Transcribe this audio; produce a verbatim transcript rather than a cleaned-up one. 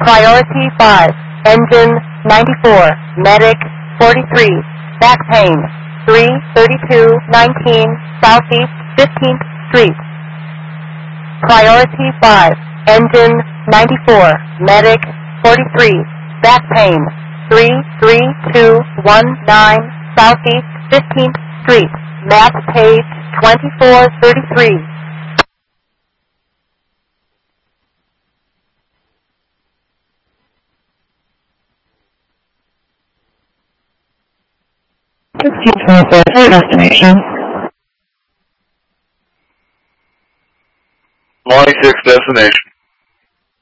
Priority five, engine ninety-four, medic forty-three, back pain, three thirty-two nineteen Southeast fifteenth Street. Priority five, engine ninety-four, medic forty-three, back pain, three three two one nine Southeast fifteenth Street, map page twenty-four thirty-three. sixteen twenty-four for destination. Morning six destination.